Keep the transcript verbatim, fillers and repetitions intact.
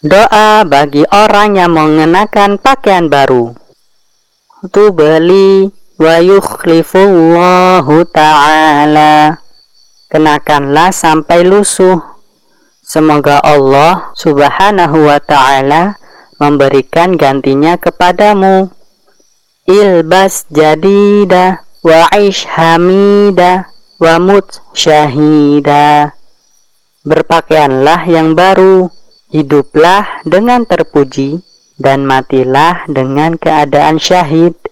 Doa bagi orang yang mengenakan pakaian baru. Tubali wa yukhlifullahu ta'ala. Kenakanlah sampai lusuh. Semoga Allah subhanahu wa ta'ala memberikan gantinya kepadamu. Ilbas jadida wa aish hamida wa mut syahida. Berpakaianlah yang baru, hiduplah dengan terpuji, dan matilah dengan keadaan syahid.